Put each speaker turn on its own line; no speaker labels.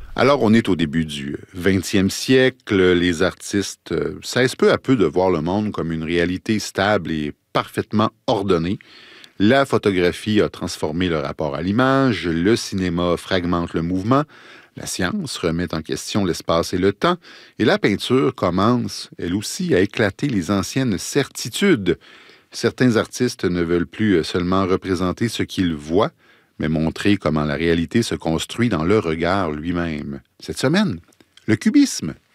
Alors, on est au début du 20e siècle. Les artistes cessent peu à peu de voir le monde comme une réalité stable et parfaitement ordonnée. La photographie a transformé le rapport à l'image, le cinéma fragmente le mouvement, la science remet en question l'espace et le temps, et la peinture commence, elle aussi, à éclater les anciennes certitudes. Certains artistes ne veulent plus seulement représenter ce qu'ils voient, mais montrer comment la réalité se construit dans le regard lui-même. Cette semaine, le cubisme.